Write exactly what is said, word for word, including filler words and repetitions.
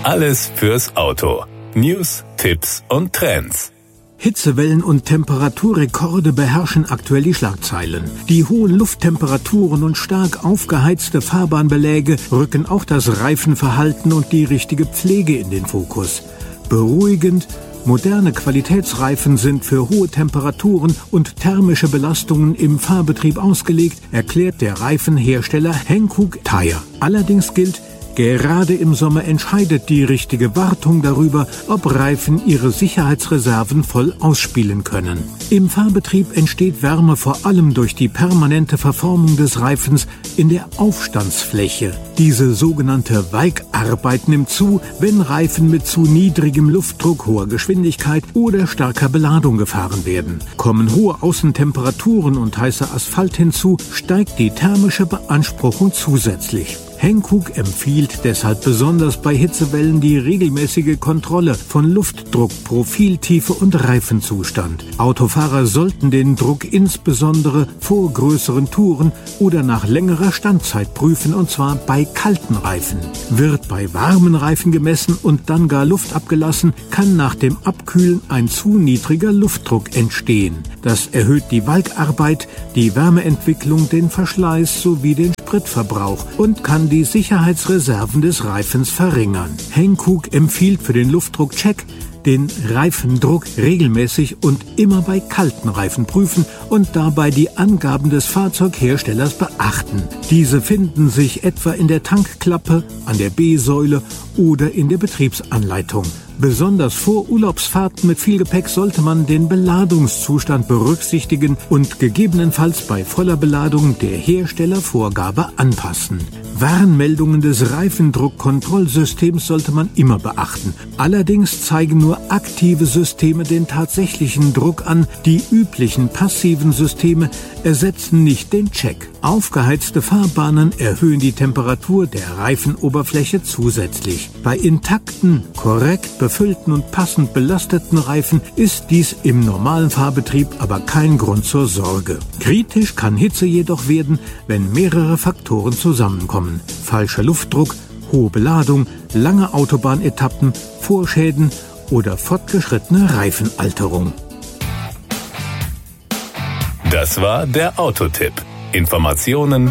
Alles fürs Auto. News, Tipps und Trends. Hitzewellen und Temperaturrekorde beherrschen aktuell die Schlagzeilen. Die hohen Lufttemperaturen und stark aufgeheizte Fahrbahnbeläge rücken auch das Reifenverhalten und die richtige Pflege in den Fokus. Beruhigend, moderne Qualitätsreifen sind für hohe Temperaturen und thermische Belastungen im Fahrbetrieb ausgelegt, erklärt der Reifenhersteller Hankook Tire. Allerdings gilt, gerade im Sommer entscheidet die richtige Wartung darüber, ob Reifen ihre Sicherheitsreserven voll ausspielen können. Im Fahrbetrieb entsteht Wärme vor allem durch die permanente Verformung des Reifens in der Aufstandsfläche. Diese sogenannte Weigarbeit nimmt zu, wenn Reifen mit zu niedrigem Luftdruck, hoher Geschwindigkeit oder starker Beladung gefahren werden. Kommen hohe Außentemperaturen und heißer Asphalt hinzu, steigt die thermische Beanspruchung zusätzlich. Hankook empfiehlt deshalb besonders bei Hitzewellen die regelmäßige Kontrolle von Luftdruck, Profiltiefe und Reifenzustand. Autofahrer sollten den Druck insbesondere vor größeren Touren oder nach längerer Standzeit prüfen, und zwar bei kalten Reifen. Wird bei warmen Reifen gemessen und dann gar Luft abgelassen, kann nach dem Abkühlen ein zu niedriger Luftdruck entstehen. Das erhöht die Walkarbeit, die Wärmeentwicklung, den Verschleiß sowie den Spritverbrauch und kann die Sicherheitsreserven des Reifens verringern. Hankook empfiehlt für den Luftdruckcheck, den Reifendruck regelmäßig und immer bei kalten Reifen prüfen und dabei die Angaben des Fahrzeugherstellers beachten. Diese finden sich etwa in der Tankklappe, an der B-Säule oder in der Betriebsanleitung. Besonders vor Urlaubsfahrten mit viel Gepäck sollte man den Beladungszustand berücksichtigen und gegebenenfalls bei voller Beladung der Herstellervorgabe anpassen. Warnmeldungen des Reifendruckkontrollsystems sollte man immer beachten. Allerdings zeigen nur aktive Systeme den tatsächlichen Druck an. Die üblichen passiven Systeme ersetzen nicht den Check. Aufgeheizte Fahrbahnen erhöhen die Temperatur der Reifenoberfläche zusätzlich. Bei intakten, korrekt befüllten und passend belasteten Reifen ist dies im normalen Fahrbetrieb aber kein Grund zur Sorge. Kritisch kann Hitze jedoch werden, wenn mehrere Faktoren zusammenkommen. Falscher Luftdruck, hohe Beladung, lange Autobahnetappen, Vorschäden oder fortgeschrittene Reifenalterung. Das war der Autotipp. Informationen